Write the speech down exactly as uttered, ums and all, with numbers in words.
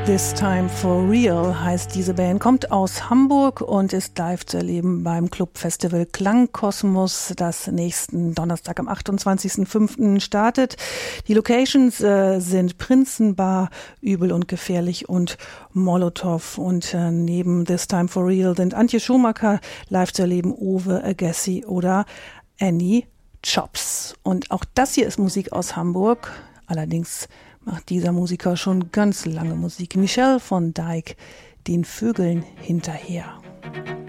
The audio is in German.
This Time for Real heißt diese Band, kommt aus Hamburg und ist live zu erleben beim Clubfestival Klangkosmos, das nächsten Donnerstag am achtundzwanzigsten fünften startet. Die Locations äh, sind Prinzenbar, Übel und Gefährlich und Molotow. Und äh, neben This Time for Real sind Antje Schumacher live zu erleben, Owe Agassi oder Annie Chops. Und auch das hier ist Musik aus Hamburg, allerdings macht dieser Musiker schon ganz lange Musik. Michel von Dijk, den Vögeln hinterher.